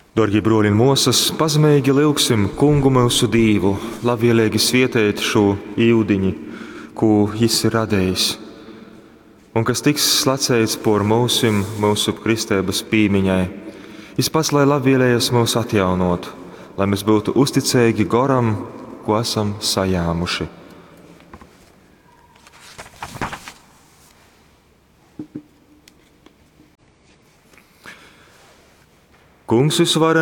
Darbie broļi un mūsas, pazemīgi lūgsim Kungu mūsu Dievu, labvēlīgi svietēt šo īvdiņu, ko Jis ir radījis, un kas tiks slacēts por mūsu kristības pīmiņai. Jis pats, lai labvēlējas mūs atjaunot, lai mēs būtu uzticīgi goram, ko esam sajāmuši. Kungs visvarenais